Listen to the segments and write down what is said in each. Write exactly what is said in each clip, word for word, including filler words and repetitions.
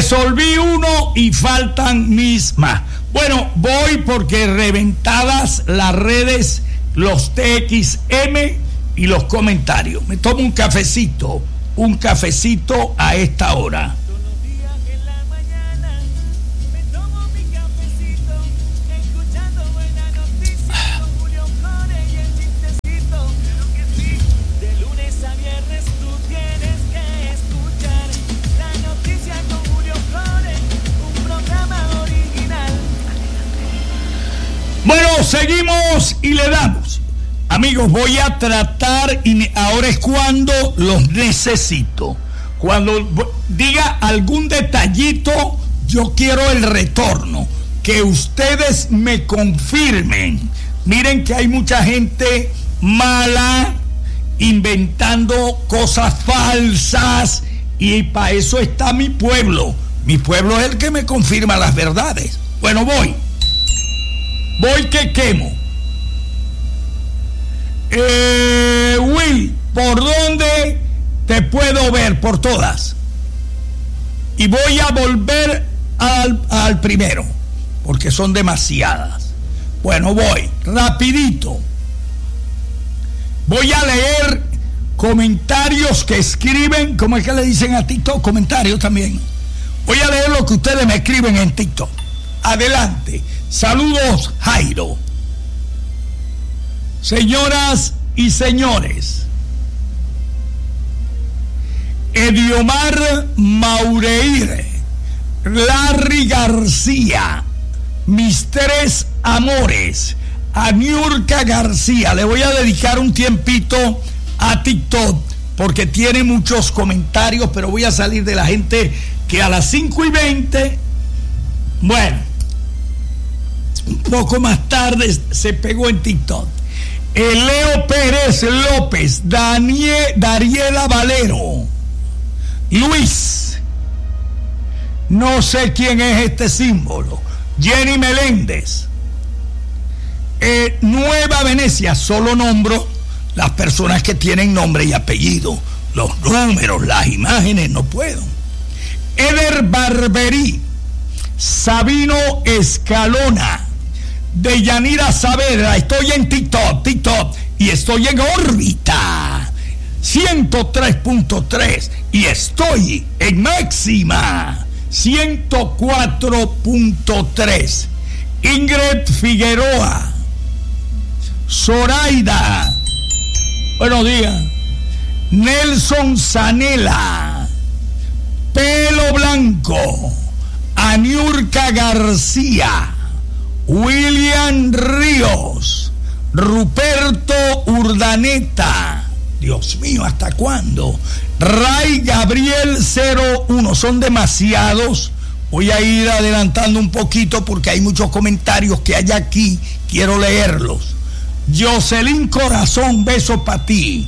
Resolví uno y faltan mis más. Bueno, voy porque reventadas las redes, los T X M y los comentarios. Me tomo un cafecito, un cafecito a esta hora. Bueno, seguimos y le damos. Amigos, voy a tratar, y ahora es cuando los necesito. Cuando diga algún detallito, yo quiero el retorno. Que ustedes me confirmen. Miren que hay mucha gente mala, inventando cosas falsas, y para eso está mi pueblo. Mi pueblo es el que me confirma las verdades. Bueno, voy. Voy que quemo. Eh, Will, ¿por dónde te puedo ver? Por todas. Y voy a volver al, al primero, porque son demasiadas. Bueno, voy, rapidito. Voy a leer comentarios que escriben. ¿Cómo es que le dicen a TikTok? Comentarios también. Voy a leer lo que ustedes me escriben en TikTok. Adelante. Saludos, Jairo. Señoras y señores, Ediomar Maureire, Larry García, mis tres amores, a Niurka García. Le voy a dedicar un tiempito a TikTok porque tiene muchos comentarios, pero voy a salir de la gente que a las cinco y veinte, bueno, un poco más tarde se pegó en TikTok. El Leo Pérez López, Daniel, Dariela Valero, Luis, no sé quién es este símbolo, Jenny Meléndez, eh, Nueva Venecia, solo nombro las personas que tienen nombre y apellido, los números, las imágenes, no puedo. Eder Barberí, Sabino Escalona, Deyanira Saavedra, estoy en TikTok, TikTok, y estoy en órbita ciento tres punto tres y estoy en máxima ciento cuatro punto tres. Ingrid Figueroa, Zoraida, buenos días. Nelson Zanela, Pelo Blanco, Aniurka García, William Ríos, Ruperto Urdaneta, Dios mío, ¿hasta cuándo? Ray Gabriel cero uno, son demasiados. Voy a ir adelantando un poquito porque hay muchos comentarios que hay aquí, quiero leerlos. Jocelyn Corazón, beso para ti.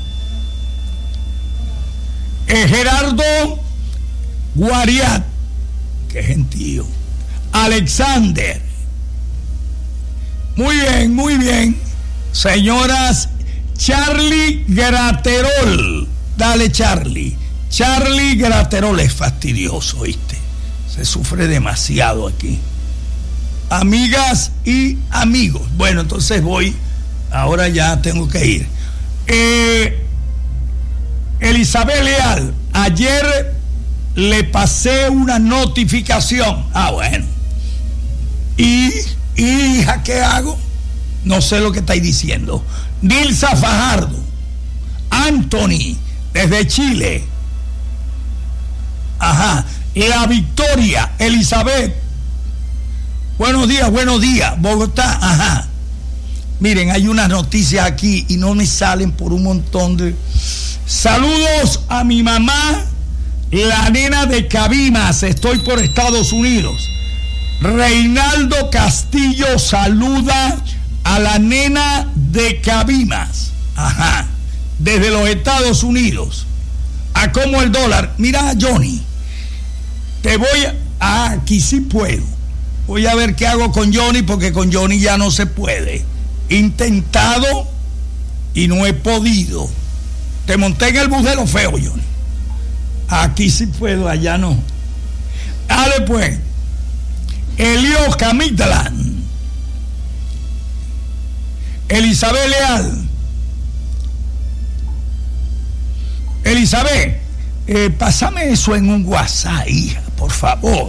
Eh, Gerardo Guariat, qué gentío. Alexander, muy bien, muy bien. Señoras, Charlie Graterol, dale Charlie. Charlie Graterol es fastidioso, ¿viste? Se sufre demasiado aquí. Amigas y amigos. Bueno, entonces voy, ahora ya tengo que ir. Eh, Elizabeth Leal, ayer le pasé una notificación. Ah, bueno. Y, hija, ¿qué hago? No sé lo que estáis diciendo. Nilsa Fajardo, Anthony, desde Chile. Ajá. La Victoria, Elizabeth. Buenos días, buenos días. Bogotá, ajá. Miren, hay unas noticias aquí y no me salen por un montón de... Saludos a mi mamá, la nena de Cabimas, estoy por Estados Unidos. Reinaldo Castillo saluda a la nena de Cabimas, ajá, desde los Estados Unidos. ¿A cómo el dólar? Mira, Johnny, te voy a... Ah, aquí sí puedo. Voy a ver qué hago con Johnny, porque con Johnny ya no se puede. Intentado y no he podido. Te monté en el bus de lo feo, Johnny. Aquí sí puedo, allá no. A pues. Elio Camitlan. Elizabeth Leal. Elizabeth, eh, pásame eso en un WhatsApp, hija, por favor.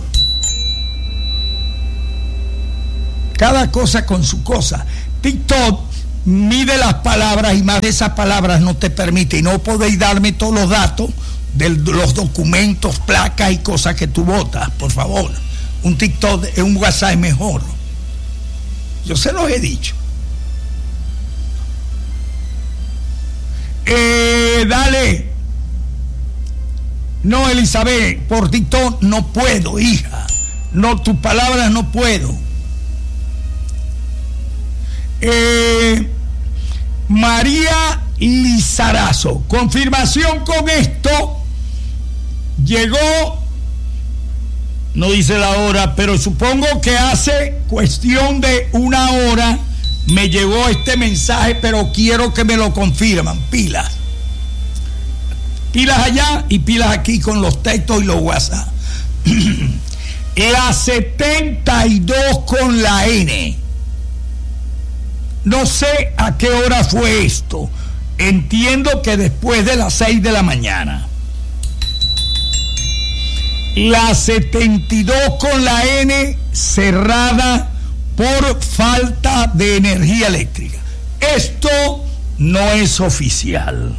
Cada cosa con su cosa. TikTok mide las palabras y más de esas palabras no te permite, y no podéis darme todos los datos de los documentos, placas y cosas que tú votas, por favor. Un TikTok, un WhatsApp es mejor. Yo se los he dicho. Eh, dale. No, Elizabeth, por TikTok no puedo, hija. No, tus palabras no puedo. Eh, María Lizarazo, confirmación con esto. Llegó, no dice la hora, pero supongo que hace cuestión de una hora me llegó este mensaje, pero quiero que me lo confirman. Pilas. Pilas allá y pilas aquí con los textos y los WhatsApp. La setenta y dos con la N. No sé a qué hora fue esto. Entiendo que después de las seis de la mañana. La setenta y dos con la N cerrada por falta de energía eléctrica. Esto no es oficial.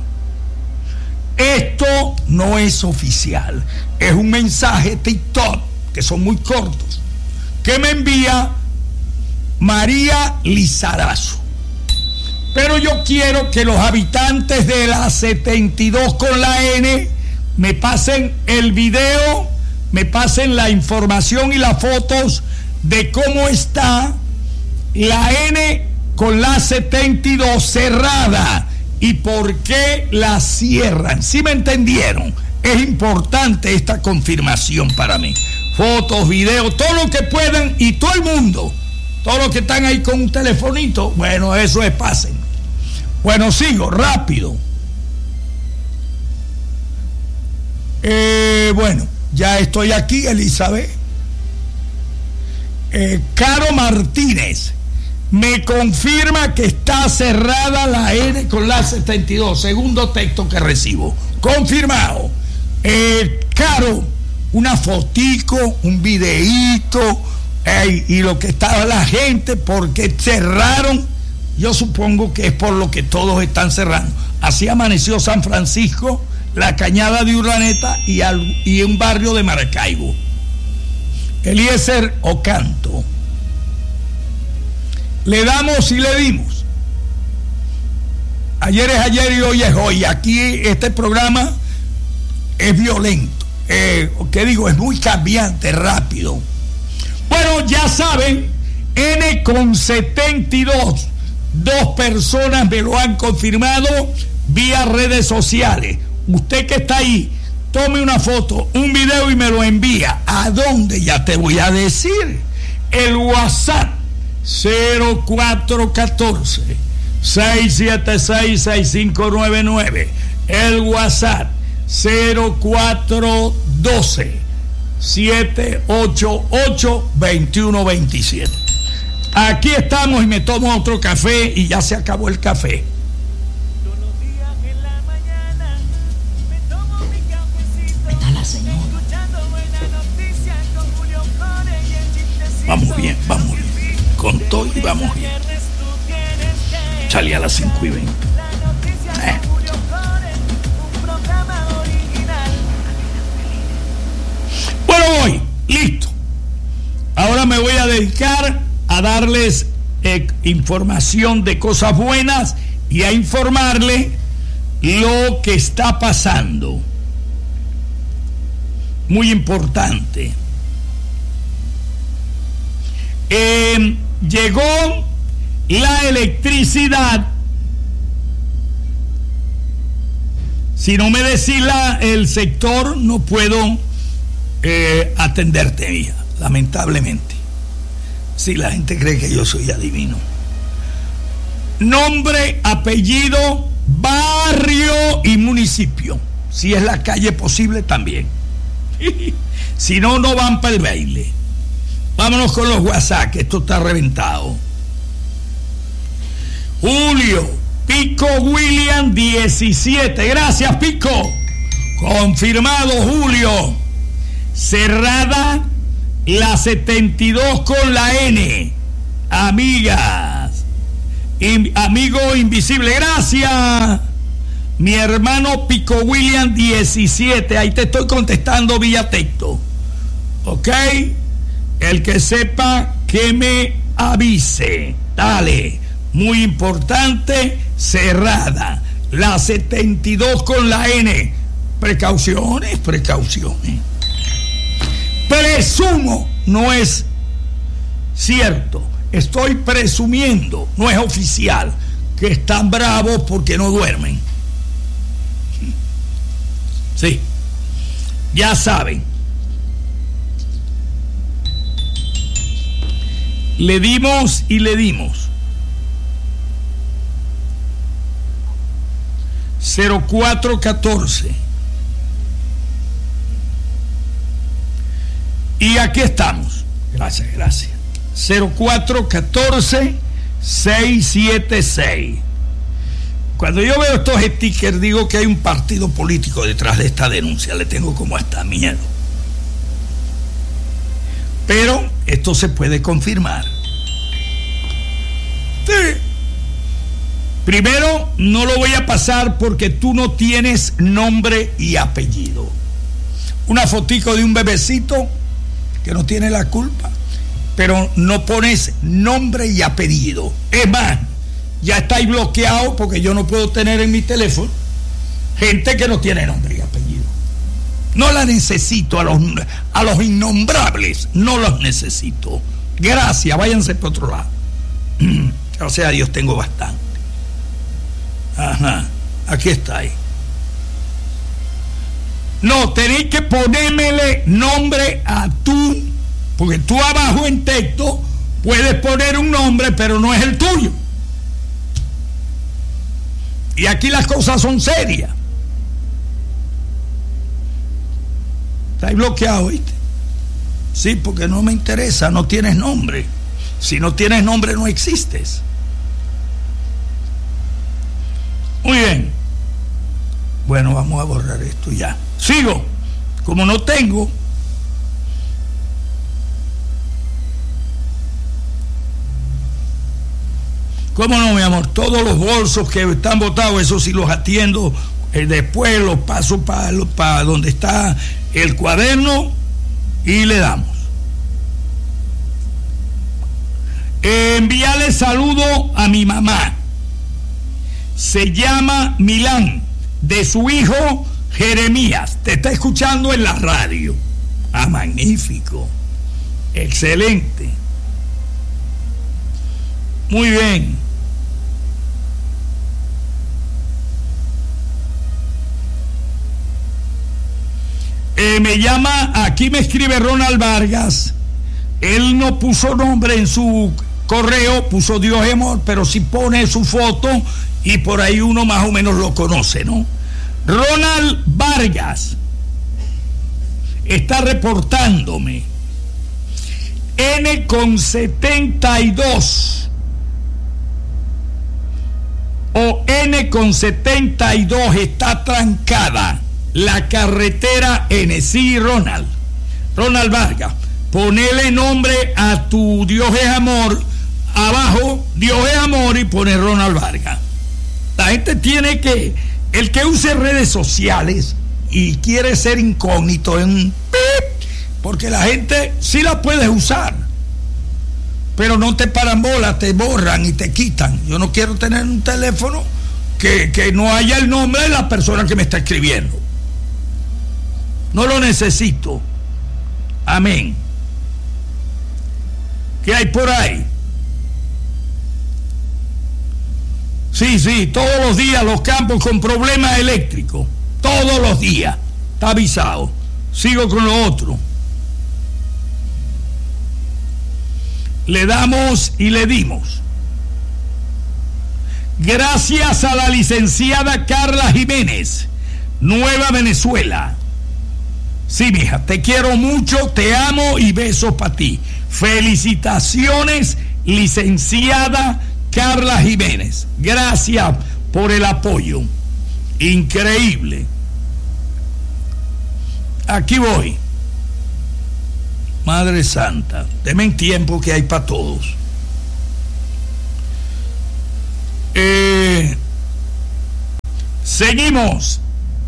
Esto no es oficial. Es un mensaje TikTok, que son muy cortos, que me envía María Lizarazo. Pero yo quiero que los habitantes de la setenta y dos con la N me pasen el video, me pasen la información y las fotos de cómo está la N con la setenta y dos cerrada y por qué la cierran. ¿Sí me entendieron? Es importante esta confirmación para mí. Fotos, videos, todo lo que puedan, y todo el mundo, todos los que están ahí con un telefonito, bueno, eso es, pasen. Bueno, sigo, rápido. Eh, bueno, ya estoy aquí, Elizabeth. Eh, Caro Martínez me confirma que está cerrada la N con la setenta y dos. Segundo texto que recibo. Confirmado. Eh, Caro, una fotico, un videíto, eh, y lo que estaba la gente, porque cerraron. Yo supongo que es por lo que todos están cerrando. Así amaneció San Francisco, la Cañada de Urdaneta y, al, y un barrio de Maracaibo. Eliezer Ocanto. Le damos y le dimos. Ayer es ayer y hoy es hoy. Aquí este programa es violento. Eh, ¿Qué digo? Es muy cambiante, rápido. Bueno, ya saben, N con setenta y dos. Dos personas me lo han confirmado vía redes sociales. Usted que está ahí, tome una foto, un video y me lo envía. ¿A dónde? Ya te voy a decir. El WhatsApp cero cuatro uno cuatro, seis siete seis, seis cinco nueve nueve. El WhatsApp cero cuatro uno dos, siete ocho ocho, dos uno dos siete. Aquí estamos y me tomo otro café y ya se acabó el café. Todos los días en la mañana me tomo mi cafecito. Está la señora. Escuchando buenas noticias con Julio Flores y el chistecito. Vamos bien, vamos bien. Con todo y vamos bien. Salí a las cinco y veinte. La noticia Eh. con Julio Flores, un programa original. Bueno, voy, listo. Ahora me voy a dedicar a darles eh, información de cosas buenas y a informarle lo que está pasando. Muy importante. Eh, llegó la electricidad. Si no me decís la, el sector, no puedo eh, atenderte, hija, lamentablemente. Si la gente cree que yo soy adivino. Nombre, apellido, barrio y municipio. Si es la calle posible también. Si no, no van para el baile. Vámonos con los WhatsApp, que esto está reventado. Julio, Pico William diecisiete. Gracias, Pico. Confirmado, Julio. Cerrada la setenta y dos con la N. Amigas. In, amigo invisible. Gracias. Mi hermano Pico William diecisiete. Ahí te estoy contestando vía texto. ¿Ok? El que sepa que me avise. Dale. Muy importante, cerrada. La setenta y dos con la N. Precauciones, precauciones. Presumo, no es cierto. Estoy presumiendo, no es oficial, que están bravos porque no duermen. Sí, ya saben. Le dimos y le dimos. cero cuatro catorce. Y aquí estamos. Gracias, gracias. cero cuatro catorce seis siete seis. Cuando yo veo estos stickers digo que hay un partido político detrás de esta denuncia. Le tengo como hasta miedo. Pero esto se puede confirmar. Sí. Primero, no lo voy a pasar porque tú no tienes nombre y apellido. Una fotico de un bebecito que no tiene la culpa, pero no pones nombre y apellido. Es más, ya estáis bloqueados porque yo no puedo tener en mi teléfono gente que no tiene nombre y apellido. No la necesito, a los, a los innombrables no los necesito. Gracias, váyanse por otro lado. Gracias a Dios tengo bastante. Ajá, aquí está ahí. No, tenéis que ponérmele nombre a tú, porque tú abajo en texto puedes poner un nombre, pero no es el tuyo. Y aquí las cosas son serias. Estáis bloqueado, ¿viste? Sí, porque no me interesa, no tienes nombre. Si no tienes nombre, no existes. Muy bien. Bueno, vamos a borrar esto ya. Sigo. Como no tengo. ¿Cómo no, mi amor? Todos los bolsos que están botados, eso sí los atiendo. Eh, después los paso para pa donde está el cuaderno y le damos. Eh, envíale saludo a mi mamá. Se llama Milán, de su hijo Jeremías. Te está escuchando en la radio. Ah, magnífico. Excelente. Muy bien. Eh, me llama, aquí me escribe Ronald Vargas. Él no puso nombre en su correo, puso Dios Amor, pero sí pone su foto y por ahí uno más o menos lo conoce, ¿no? Ronald Vargas está reportándome. N con setenta y dos o N con setenta y dos está trancada la carretera N. Sí, Ronald. Ronald Vargas, ponele nombre a tu Dios es Amor. Abajo, Dios es Amor y pone Ronald Vargas. La gente tiene que, el que use redes sociales y quiere ser incógnito en porque la gente sí la puedes usar, pero no te paran bolas, te borran y te quitan. Yo no quiero tener un teléfono que, que no haya el nombre de la persona que me está escribiendo. No lo necesito. Amén. ¿Qué hay por ahí? Sí, sí, todos los días los campos con problemas eléctricos. Todos los días. Está avisado. Sigo con lo otro. Le damos y le dimos. Gracias a la licenciada Carla Jiménez, Nueva Venezuela. Sí, mija, te quiero mucho, te amo y besos para ti. Felicitaciones, licenciada Carla Jiménez. Gracias por el apoyo. Increíble. Aquí voy. Madre Santa, deme tiempo que hay para todos. Eh, seguimos.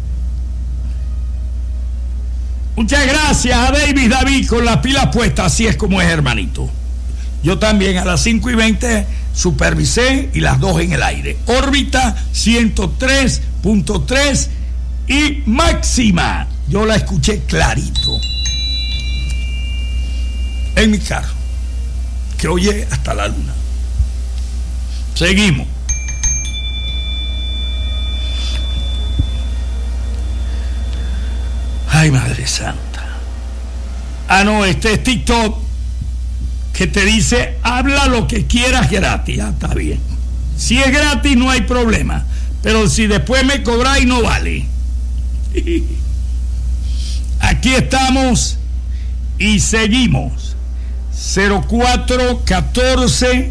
Muchas gracias a David David con las pilas puestas, así es como es, hermanito. Yo también a las cinco y veinte supervisé y las dos en el aire. Órbita ciento tres punto tres y máxima. Yo la escuché clarito. En mi carro, que oye hasta la luna. Seguimos. Ay, Madre Santa. Ah, no, este es TikTok que te dice, habla lo que quieras gratis. Ah, está bien. Si es gratis no hay problema, pero si después me cobráis no vale. Aquí estamos y seguimos. Cero cuatro catorce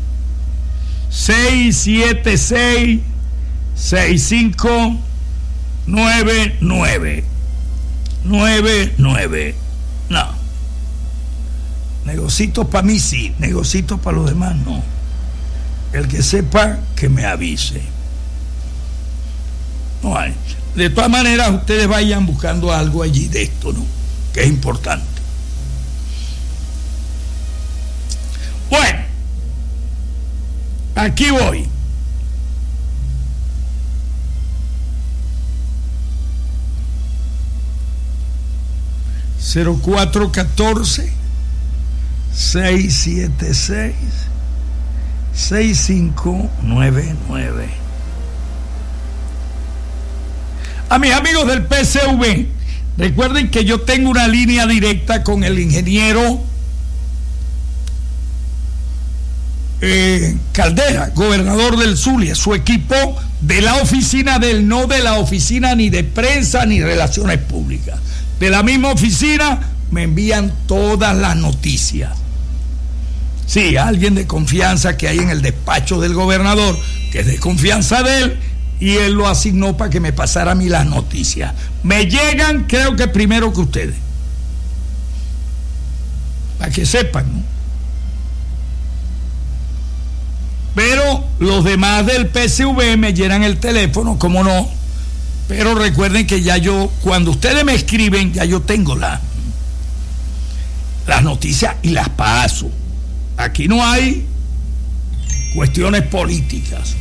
seis siete seis seis cinco nueve nueve nueve nueve. No, negocitos para mí sí, negocitos para los demás no. El que sepa que me avise. No hay. De todas maneras ustedes vayan buscando algo allí de esto, ¿no? Que es importante. Bueno, aquí voy. cero cuatro catorce seis siete seis seis cinco nueve nueve. A mis amigos del P C V, recuerden que yo tengo una línea directa con el ingeniero eh, Caldera, gobernador del Zulia, su equipo de la oficina del, no de la oficina ni de prensa ni relaciones públicas. De la misma oficina me envían todas las noticias. Sí, alguien de confianza que hay en el despacho del gobernador, que es de confianza de él, y él lo asignó para que me pasara a mí las noticias. Me llegan, creo que primero que ustedes. Para que sepan, ¿no? Pero los demás del P C V me llenan el teléfono, ¿cómo no? Pero recuerden que ya yo, cuando ustedes me escriben, ya yo tengo la, las noticias y las paso. Aquí no hay cuestiones políticas.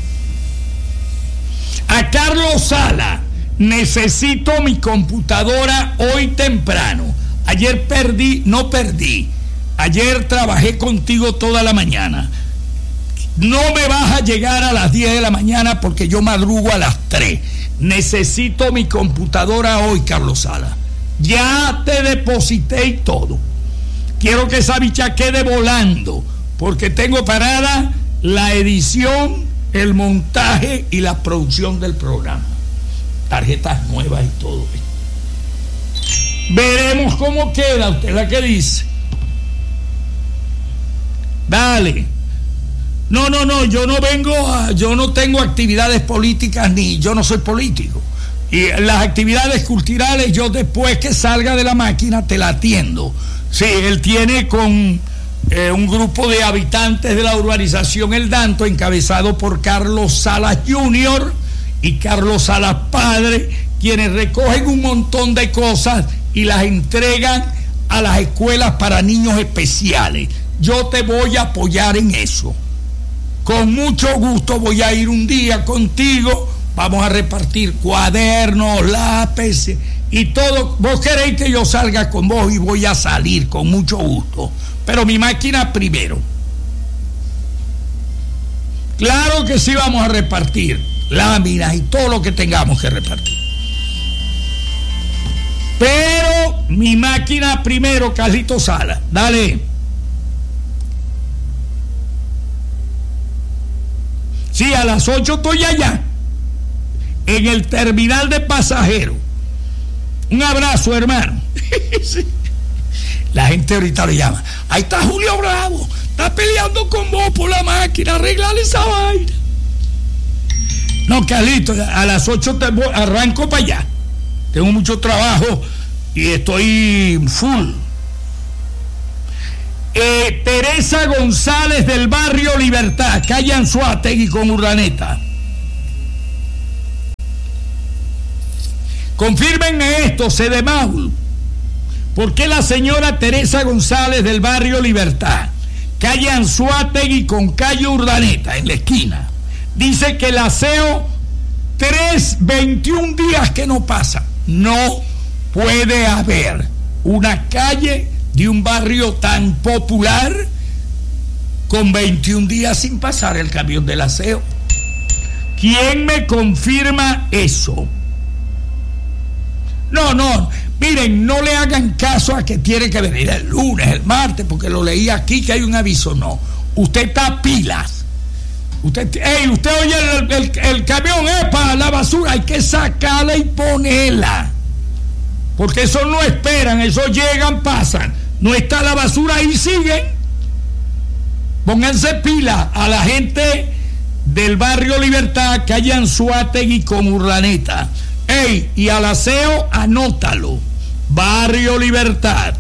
A Carlos Sala, necesito mi computadora hoy temprano. Ayer perdí, no perdí. Ayer trabajé contigo toda la mañana. No me vas a llegar a las diez de la mañana porque yo madrugo a las tres. Necesito mi computadora hoy, Carlos Sala. Ya te deposité y todo. Quiero que esa bicha quede volando, porque tengo parada la edición, el montaje y la producción del programa. Tarjetas nuevas y todo. Veremos cómo queda. Usted es la que dice. Dale. No, no, no, yo no vengo a, yo no tengo actividades políticas, ni yo no soy político. Y las actividades culturales, yo después que salga de la máquina te la atiendo. Sí, él tiene con eh, un grupo de habitantes de la urbanización El Danto, encabezado por Carlos Salas junior y Carlos Salas padre, quienes recogen un montón de cosas y las entregan a las escuelas para niños especiales. Yo te voy a apoyar en eso. Con mucho gusto voy a ir un día contigo, vamos a repartir cuadernos, lápices y todo. Vos queréis que yo salga con vos y voy a salir con mucho gusto, pero mi máquina primero. Claro que sí, vamos a repartir láminas y todo lo que tengamos que repartir, pero mi máquina primero, Carlito Sala. Dale. Sí, a las ocho estoy allá, en el terminal de pasajeros. Un abrazo, hermano. Sí. La gente ahorita le llama, ahí está Julio Bravo, está peleando con vos por la máquina, arreglar esa vaina. No, Carlito, a las ocho te voy, arranco para allá. Tengo mucho trabajo y estoy full. Eh, Teresa González del barrio Libertad, calle Anzoátegui con Urdaneta. Confírmenme esto, Cedemaul. ¿Por qué la señora Teresa González del barrio Libertad, calle Anzoátegui con calle Urdaneta, en la esquina, dice que el aseo tres, veintiún días que no pasa? No puede haber una calle de un barrio tan popular con veintiún días sin pasar el camión del aseo. ¿Quién me confirma eso? No, no, miren, no le hagan caso a que tiene que venir el lunes, el martes, porque lo leí aquí que hay un aviso. No, usted está a pilas. Usted, hey, usted oye el, el, el camión, es para la basura, hay que sacarla y ponerla. Porque eso no esperan, eso llegan, pasan. No está la basura, ahí siguen. Pónganse pila a la gente del barrio Libertad, calle Anzoátegui con Urdaneta. Ey, y al aseo, anótalo. Barrio Libertad,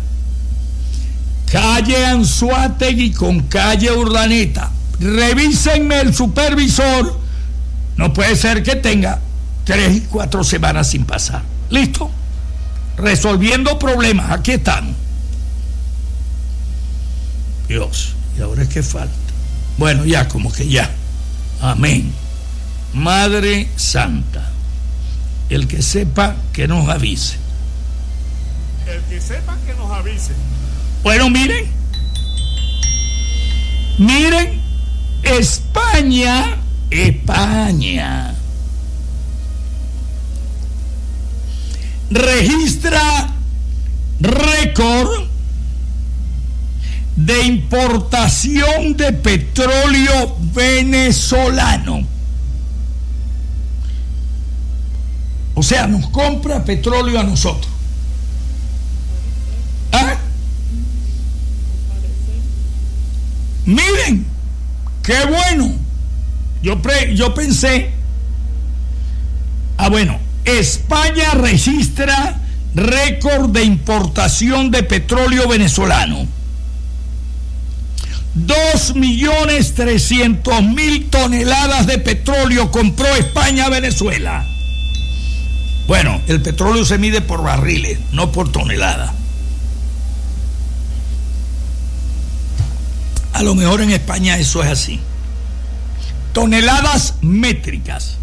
calle Anzoátegui con calle Urdaneta. Revísenme el supervisor. No puede ser que tenga tres y cuatro semanas sin pasar. ¿Listo? Resolviendo problemas. Aquí están. Dios, ¿y ahora es que falta? Bueno, ya, como que ya. Amén. Madre Santa, el que sepa que nos avise. El que sepa que nos avise. Bueno, miren. Miren, España, España registra récord de importación de petróleo venezolano. O sea, nos compra petróleo a nosotros. ¿Ah? Miren, qué bueno. Yo, pre, yo pensé, ah, bueno, España registra récord de importación de petróleo venezolano. Dos millones trescientos mil toneladas de petróleo compró España a Venezuela. Bueno, el petróleo se mide por barriles, no por toneladas. A lo mejor en España eso es así. Toneladas métricas.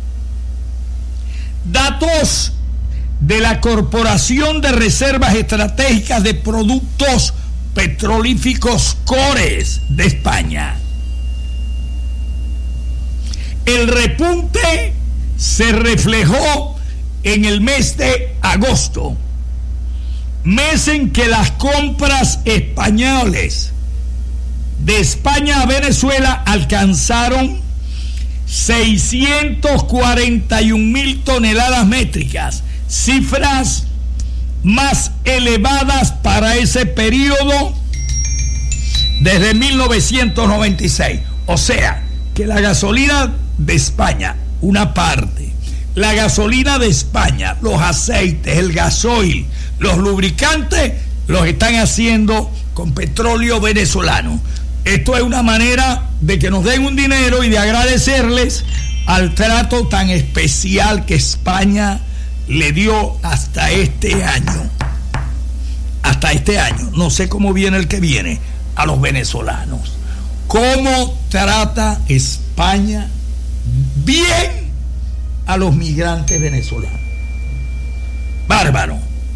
Datos de la Corporación de Reservas Estratégicas de Productos Petrolíficos Cores de España. El repunte se reflejó en el mes de agosto, mes en que las compras españoles de España a Venezuela alcanzaron seiscientos cuarenta y un mil toneladas métricas, cifras más elevadas para ese periodo desde mil novecientos noventa y seis. O sea, que la gasolina de España, una parte, la gasolina de España, los aceites, el gasoil, los lubricantes, los están haciendo con petróleo venezolano. Esto es una manera de que nos den un dinero y de agradecerles al trato tan especial que España le dio hasta este año. Hasta este año. No sé cómo viene el que viene a los venezolanos. ¿Cómo trata España bien a los migrantes venezolanos? Bárbaro.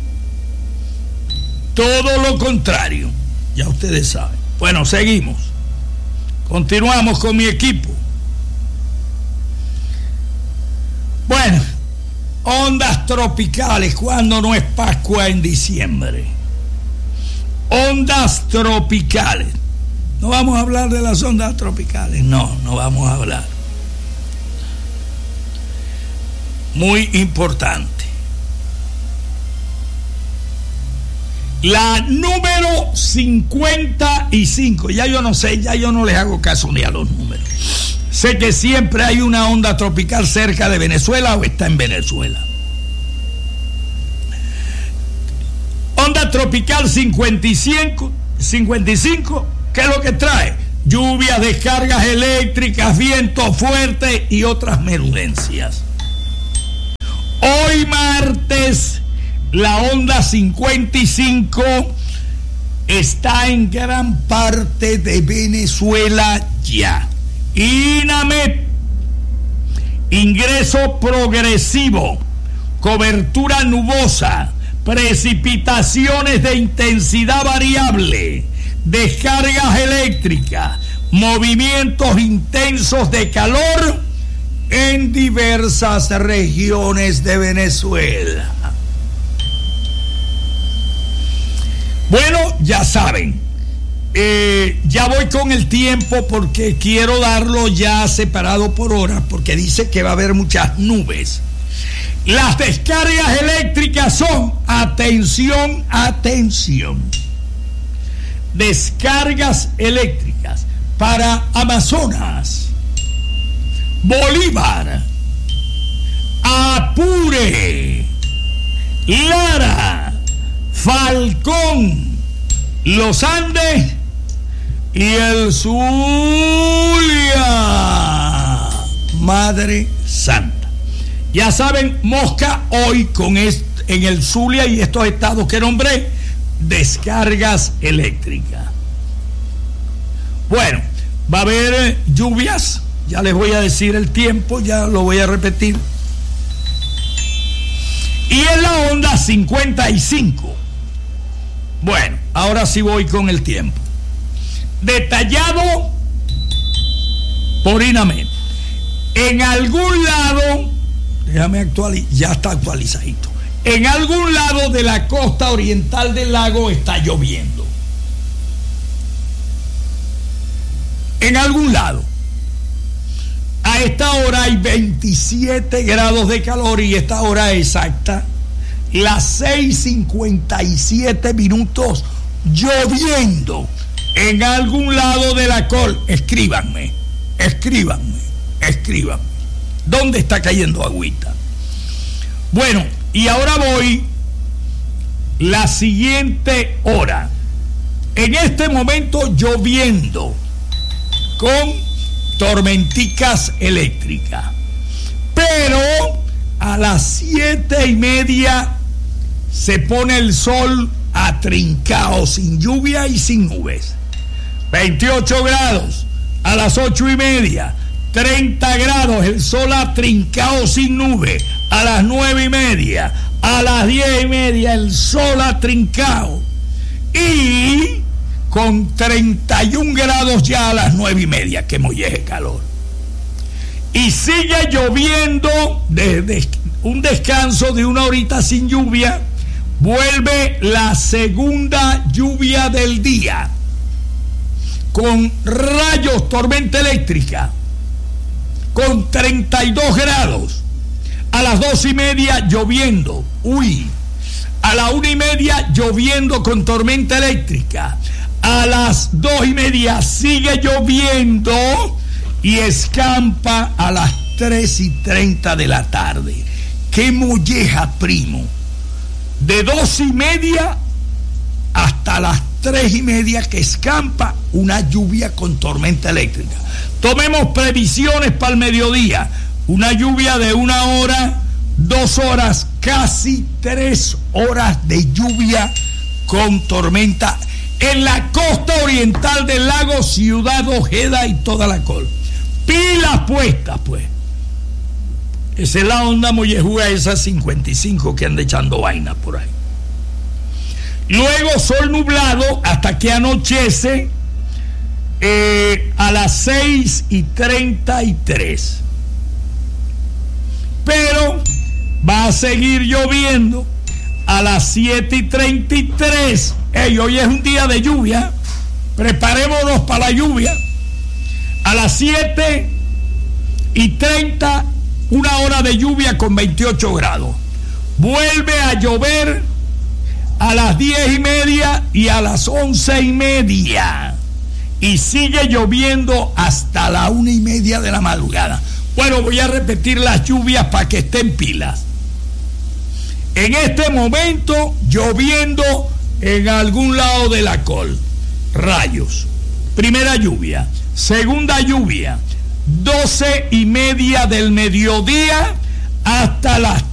Todo lo contrario. Ya ustedes saben. Bueno, seguimos. Continuamos con mi equipo. Bueno, ondas tropicales, cuando no es Pascua en diciembre. Ondas tropicales. No vamos a hablar de las ondas tropicales. No, no vamos a hablar. Muy importante. La número cincuenta y cinco, ya yo no sé, ya yo no les hago caso ni a los números. Sé que siempre hay una onda tropical cerca de Venezuela o está en Venezuela. Onda tropical cincuenta y cinco, cincuenta y cinco, ¿qué es lo que trae? Lluvias, descargas eléctricas, vientos fuertes y otras menudencias. Hoy martes, la onda cincuenta y cinco está en gran parte de Venezuela ya. INAMED, ingreso progresivo, cobertura nubosa, precipitaciones de intensidad variable, descargas eléctricas, movimientos intensos de calor en diversas regiones de Venezuela. Bueno, ya saben, eh, ya voy con el tiempo porque quiero darlo ya separado por horas, porque dice que va a haber muchas nubes. Las descargas eléctricas son, atención, atención, descargas eléctricas para Amazonas, Bolívar, Apure, Lara, Falcón, Los Andes y el Zulia. Madre Santa. Ya saben, mosca hoy con est- en el Zulia y estos estados que nombré, descargas eléctricas. Bueno, va a haber lluvias, ya les voy a decir el tiempo, ya lo voy a repetir. Y en la onda cincuenta y cinco. Bueno, ahora sí voy con el tiempo. Detallado por INAMED. En algún lado, déjame actualizar, ya está actualizadito. En algún lado de la costa oriental del lago está lloviendo. En algún lado. A esta hora hay veintisiete grados de calor y esta hora exacta, las seis cincuenta y siete minutos, lloviendo en algún lado de la col. Escríbanme, escríbanme, escríbanme. ¿Dónde está cayendo agüita? Bueno, y ahora voy la siguiente hora. En este momento lloviendo con tormenticas eléctricas. Pero a las siete y media se pone el sol atrincado, sin lluvia y sin nubes. veintiocho grados a las ocho y media. treinta grados, el sol atrincado sin nube a las nueve y media. A las diez y media el sol atrincado. Y con treinta y un grados ya a las nueve y media, que molleje calor. Y sigue lloviendo, desde un descanso de una horita sin lluvia, vuelve la segunda lluvia del día, con rayos, tormenta eléctrica, con treinta y dos grados, a las dos y media lloviendo, uy, a la una y media lloviendo con tormenta eléctrica, a las dos y media sigue lloviendo y escampa a las tres y treinta de la tarde. ¡Qué molleja, primo! De dos y media hasta las tres y media que escampa una lluvia con tormenta eléctrica. Tomemos previsiones para el mediodía. Una lluvia de una hora, dos horas, casi tres horas de lluvia con tormenta en la costa oriental del lago, Ciudad Ojeda y toda la col. Pilas puestas, pues. Esa es la onda mollejúa, esa cincuenta y cinco que anda echando vainas por ahí. Luego sol nublado hasta que anochece eh, a las seis y treinta y tres. Pero va a seguir lloviendo a las siete y treinta y tres. Hey, hoy es un día de lluvia. Preparémonos para la lluvia. A las siete y treinta, una hora de lluvia con veintiocho grados. Vuelve a llover a las diez y media y a las once y media. Y sigue lloviendo hasta la una y media de la madrugada. Bueno, voy a repetir las lluvias para que estén pilas. En este momento, lloviendo en algún lado de la col. Rayos. Primera lluvia. Segunda lluvia. Doce y media del mediodía hasta las